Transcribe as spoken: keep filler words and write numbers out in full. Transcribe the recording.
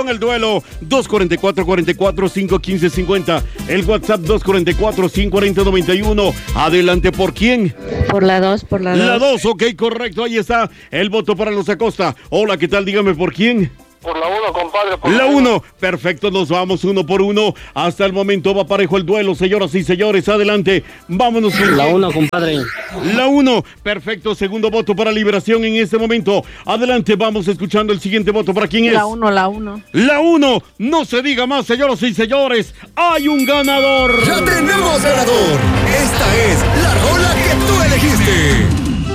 el duelo. dos cuatro cuatro, cuatro cuatro, cinco uno cinco, cinco cero. El WhatsApp dos cuatro cuatro, cinco cero cero, nueve uno. Adelante, ¿por quién? Por la dos, por la dos. La dos, ok, correcto. Ahí está el voto para los Acosta. Hola, ¿qué tal? Dígame, ¿por quién? Por la uno, compadre. Por la uno, perfecto, nos vamos uno por uno. Hasta el momento va parejo el duelo, señoras y señores, adelante. Vámonos con la uno, compadre. La uno, perfecto, segundo voto para Liberación en este momento. Adelante, vamos escuchando el siguiente voto. ¿Para quién es? La uno, la uno. La uno, no se diga más, señoras y señores. Hay un ganador. ¡Ya tenemos ganador! Esta es la rola que tú elegiste.